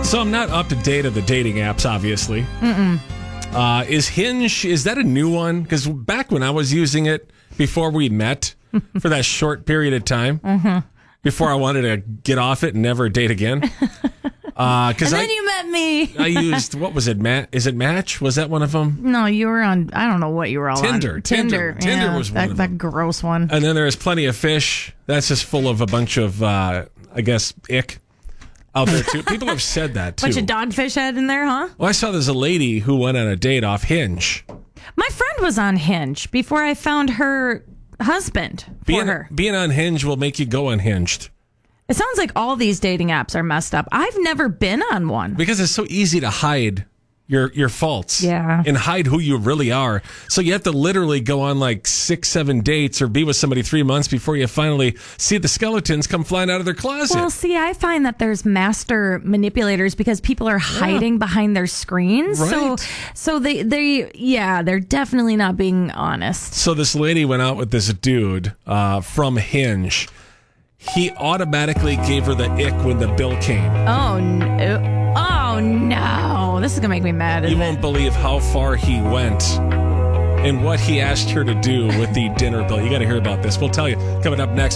So I'm not up to date of the dating apps, obviously. Is Hinge, is that a new one? Because back when I was using it, before we met, for that short period of time, before I wanted to get off it and never date again. And then you met me. I used, what was it, Is it Match? Was that one of them? No, you were on, I don't know what you were all Tinder. on. Tinder was one of them. That gross one. And then there's Plenty of Fish. That's just full of a bunch of, I guess, ick out there, too. People have said that, too. Bunch of dogfish head in there, huh? Well, I saw there's a lady who went on a date off Hinge. My friend was on Hinge before I found her husband for her. Being on Hinge will make you go unhinged. It sounds like all these dating apps are messed up. I've never been on one. Because it's so easy to hide your faults. Yeah. And hide who you really are. So you have to literally go on like 6-7 dates or be with somebody 3 months before you finally see the skeletons come flying out of their closet. Well, see, I find that there's master manipulators because people are hiding behind their screens. Right. So they're definitely not being honest. So this lady went out with this dude from Hinge. He automatically gave her the ick when the bill came. Oh, no. Oh, no. This is going to make me mad. You won't believe how far he went and what he asked her to do with the dinner bill. You got to hear about this. We'll tell you coming up next.